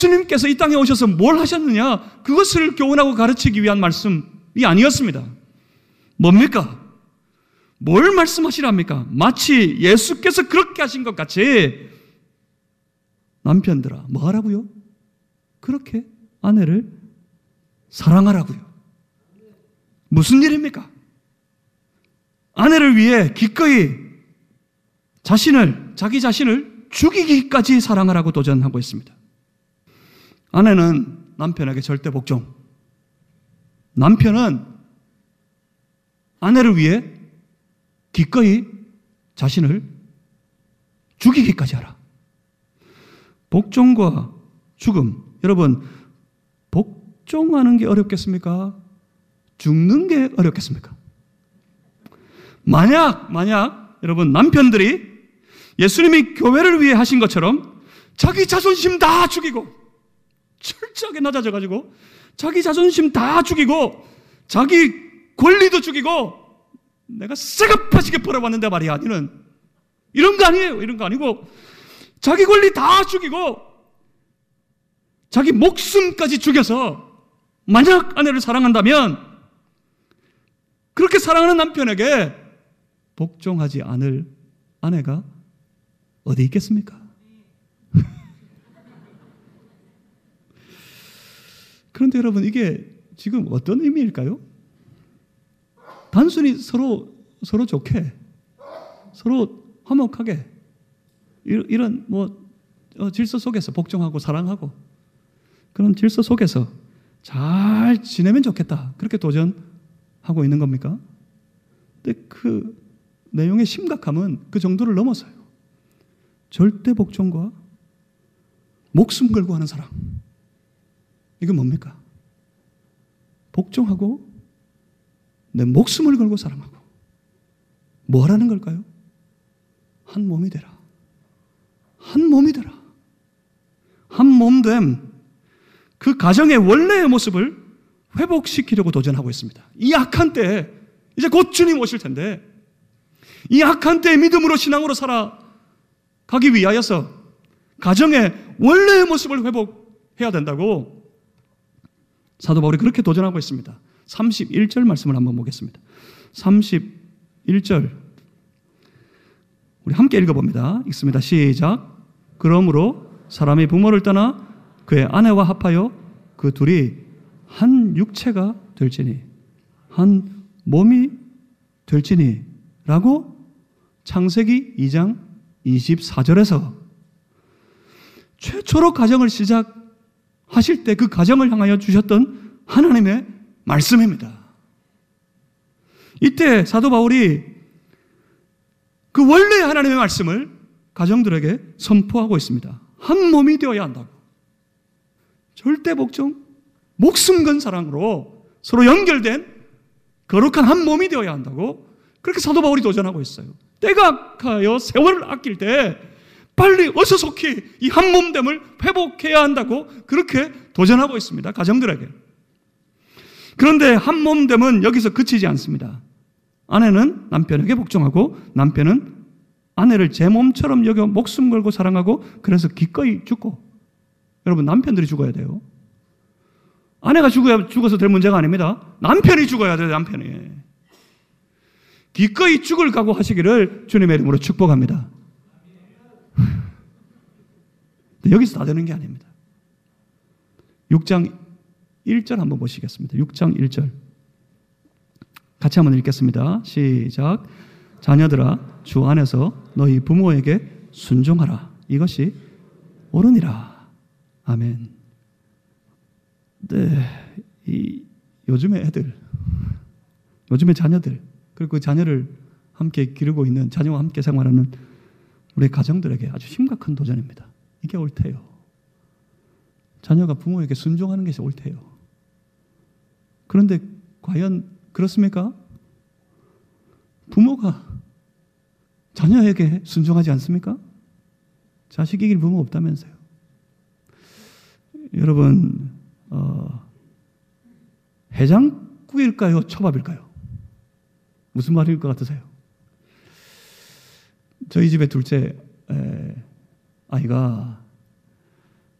예수님께서 이 땅에 오셔서 뭘 하셨느냐? 그것을 교훈하고 가르치기 위한 말씀이 아니었습니다. 뭡니까? 뭘 말씀하시랍니까? 마치 예수께서 그렇게 하신 것 같이 남편들아, 뭐 하라고요? 그렇게 아내를 사랑하라고요. 무슨 일입니까? 아내를 위해 기꺼이 자기 자신을 죽이기까지 사랑하라고 도전하고 있습니다. 아내는 남편에게 절대 복종. 남편은 아내를 위해 기꺼이 자신을 죽이기까지 하라. 복종과 죽음. 여러분, 복종하는 게 어렵겠습니까? 죽는 게 어렵겠습니까? 만약 여러분 남편들이 예수님이 교회를 위해 하신 것처럼 자기 자존심 다 죽이고 철저하게 낮아져가지고 자기 자존심 다 죽이고 자기 권리도 죽이고 내가 새갑하시게 벌어봤는데 말이야, 니는 이런 거 아니에요. 이런 거 아니고 자기 권리 다 죽이고 자기 목숨까지 죽여서 만약 아내를 사랑한다면 그렇게 사랑하는 남편에게 복종하지 않을 아내가 어디 있겠습니까? 그런데 여러분, 이게 지금 어떤 의미일까요? 단순히 서로 좋게, 서로 화목하게 이런 질서 속에서 복종하고 사랑하고 그런 질서 속에서 잘 지내면 좋겠다, 그렇게 도전하고 있는 겁니까? 근데 그 내용의 심각함은 그 정도를 넘어서요. 절대 복종과 목숨 걸고 하는 사랑, 이게 뭡니까? 복종하고 내 목숨을 걸고 사랑하고 뭐 하라는 걸까요? 한 몸이 되라. 한 몸이 되라. 한 몸됨, 그 가정의 원래의 모습을 회복시키려고 도전하고 있습니다. 이 악한 때에 이제 곧 주님 오실 텐데 이 악한 때에 믿음으로 신앙으로 살아가기 위하여서 가정의 원래의 모습을 회복해야 된다고 사도 바울이 그렇게 도전하고 있습니다. 31절 말씀을 한번 보겠습니다. 31절 우리 함께 읽어봅니다. 읽습니다. 시작. 그러므로 사람이 부모를 떠나 그의 아내와 합하여 그 둘이 한 육체가 될지니 한 몸이 될지니 라고 창세기 2장 24절에서 최초로 가정을 시작하실 때 그 가정을 향하여 주셨던 하나님의 말씀입니다. 이때 사도 바울이 그 원래의 하나님의 말씀을 가정들에게 선포하고 있습니다. 한 몸이 되어야 한다고. 절대 복종, 목숨 건 사랑으로 서로 연결된 거룩한 한 몸이 되어야 한다고 그렇게 사도 바울이 도전하고 있어요. 때가 가여 세월을 아낄 때 빨리 어서 속히 이 한 몸됨을 회복해야 한다고 그렇게 도전하고 있습니다. 가정들에게. 그런데 한 몸됨은 여기서 그치지 않습니다. 아내는 남편에게 복종하고 남편은 아내를 제 몸처럼 여겨 목숨 걸고 사랑하고 그래서 기꺼이 죽고. 여러분, 남편들이 죽어야 돼요. 아내가 죽어서 될 문제가 아닙니다. 남편이 죽어야 돼요. 남편이. 기꺼이 죽을 각오하시기를 주님의 이름으로 축복합니다. 여기서 다 되는 게 아닙니다. 6장 1절 한번 보시겠습니다. 6장 1절 같이 한번 읽겠습니다. 시작. 자녀들아, 주 안에서 너희 부모에게 순종하라. 이것이 옳으니라. 아멘. 네, 요즘의 애들, 요즘의 자녀들, 그리고 그 자녀를 함께 기르고 있는, 자녀와 함께 생활하는 우리 가정들에게 아주 심각한 도전입니다. 이게 옳대요. 자녀가 부모에게 순종하는 것이 옳대요. 그런데 과연 그렇습니까? 부모가 자녀에게 순종하지 않습니까? 자식 이길 부모 없다면서요. 여러분, 해장국일까요? 초밥일까요? 무슨 말일 것 같으세요? 저희 집의 둘째 아이가